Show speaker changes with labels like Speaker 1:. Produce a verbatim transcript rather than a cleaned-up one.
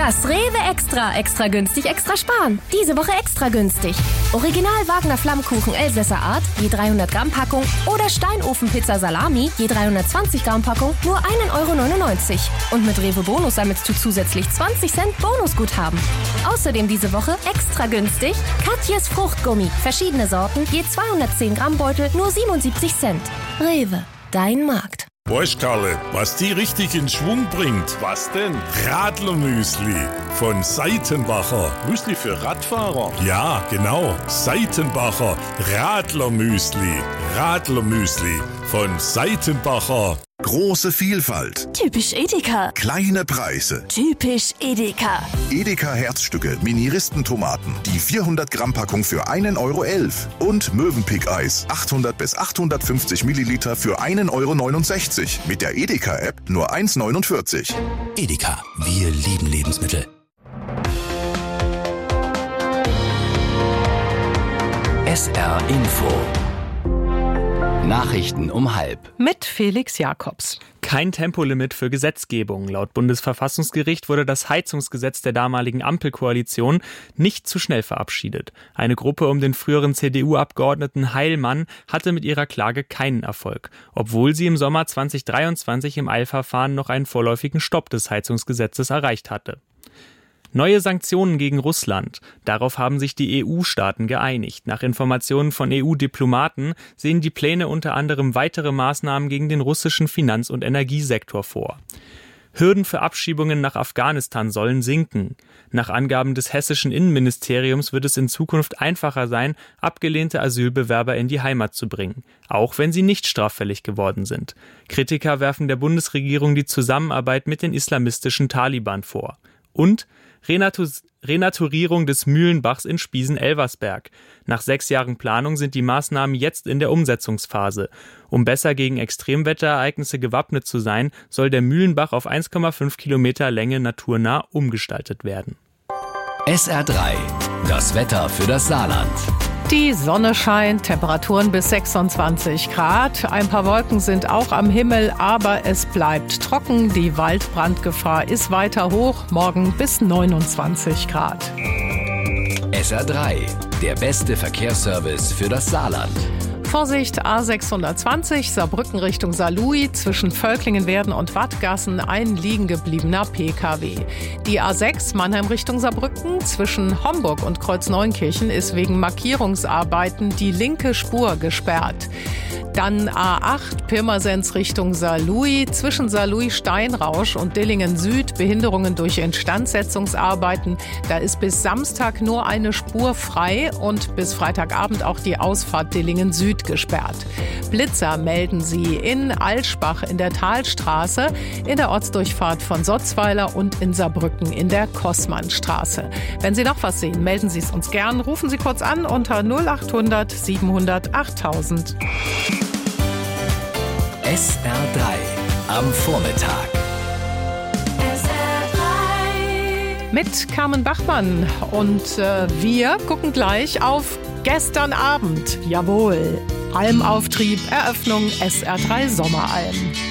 Speaker 1: Das Rewe Extra. Extra günstig, extra sparen. Diese Woche extra günstig. Original Wagner Flammkuchen Elsässer Art, je dreihundert Gramm Packung. Oder Steinofenpizza Salami, je dreihundertzwanzig Gramm Packung, nur ein Euro neunundneunzig. Und mit Rewe Bonus sammelst du zusätzlich zwanzig Cent Bonusguthaben. Außerdem diese Woche extra günstig Katjes Fruchtgummi. Verschiedene Sorten, je zweihundertzehn Gramm Beutel, nur siebenundsiebzig Cent. Rewe, dein Markt.
Speaker 2: Weißt, Karle, was die richtig in Schwung bringt?
Speaker 3: Was denn?
Speaker 2: Radlermüsli von Seitenbacher.
Speaker 3: Müsli für Radfahrer?
Speaker 2: Ja, genau. Seitenbacher Radlermüsli. Radlermüsli von Seitenbacher.
Speaker 4: Große Vielfalt.
Speaker 5: Typisch Edeka.
Speaker 4: Kleine Preise.
Speaker 5: Typisch Edeka.
Speaker 4: Edeka Herzstücke Mini-Ristentomaten. Die vierhundert Gramm Packung für einen Euro elf. Und Mövenpick-Eis. achthundert bis achthundertfünfzig Milliliter für einen Euro neunundsechzig. Mit der Edeka-App nur eins neunundvierzig.
Speaker 6: Edeka. Wir lieben Lebensmittel. S R Info. Nachrichten um halb.
Speaker 7: Mit Felix Jakobs.
Speaker 8: Kein Tempolimit für Gesetzgebung. Laut Bundesverfassungsgericht wurde das Heizungsgesetz der damaligen Ampelkoalition nicht zu schnell verabschiedet. Eine Gruppe um den früheren C D U-Abgeordneten Heilmann hatte mit ihrer Klage keinen Erfolg, obwohl sie im Sommer zweitausenddreiundzwanzig im Eilverfahren noch einen vorläufigen Stopp des Heizungsgesetzes erreicht hatte. Neue Sanktionen gegen Russland. Darauf haben sich die E U-Staaten geeinigt. Nach Informationen von E U-Diplomaten sehen die Pläne unter anderem weitere Maßnahmen gegen den russischen Finanz- und Energiesektor vor. Hürden für Abschiebungen nach Afghanistan sollen sinken. Nach Angaben des hessischen Innenministeriums wird es in Zukunft einfacher sein, abgelehnte Asylbewerber in die Heimat zu bringen, auch wenn sie nicht straffällig geworden sind. Kritiker werfen der Bundesregierung die Zusammenarbeit mit den islamistischen Taliban vor. Und Renatus- Renaturierung des Mühlenbachs in Spiesen-Elversberg. Nach sechs Jahren Planung sind die Maßnahmen jetzt in der Umsetzungsphase. Um besser gegen Extremwetterereignisse gewappnet zu sein, soll der Mühlenbach auf eins Komma fünf Kilometer Länge naturnah umgestaltet werden.
Speaker 6: S R drei. Das Wetter für das Saarland.
Speaker 7: Die Sonne scheint, Temperaturen bis sechsundzwanzig Grad. Ein paar Wolken sind auch am Himmel, aber es bleibt trocken. Die Waldbrandgefahr ist weiter hoch, morgen bis neunundzwanzig Grad.
Speaker 6: S R drei. Der beste Verkehrsservice für das Saarland.
Speaker 7: Vorsicht, A sechshundertzwanzig, Saarbrücken Richtung Saarlouis, zwischen Völklingen-Werden und Wattgassen ein liegen gebliebener P K W. Die A sechs Mannheim Richtung Saarbrücken, zwischen Homburg und Kreuzneunkirchen ist wegen Markierungsarbeiten die linke Spur gesperrt. Dann A acht Pirmasens Richtung Saarlouis, zwischen Saarlouis-Steinrausch und Dillingen Süd Behinderungen durch Instandsetzungsarbeiten. Da ist bis Samstag nur eine Spur frei und bis Freitagabend auch die Ausfahrt Dillingen Süd gesperrt. Blitzer melden sie in Alschbach in der Talstraße, in der Ortsdurchfahrt von Sotzweiler und in Saarbrücken in der Kossmannstraße. Wenn Sie noch was sehen, melden Sie es uns gern. Rufen Sie kurz an unter null achthundert siebenhundert achttausend.
Speaker 6: S R drei am Vormittag.
Speaker 7: S R drei mit Carmen Bachmann. Und äh, wir gucken gleich auf gestern Abend. Jawohl. Almauftrieb, Eröffnung S R drei Sommeralm.